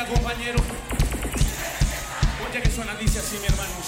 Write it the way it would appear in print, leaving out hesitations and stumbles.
compañero. Oye que suena, dice así, mi hermano.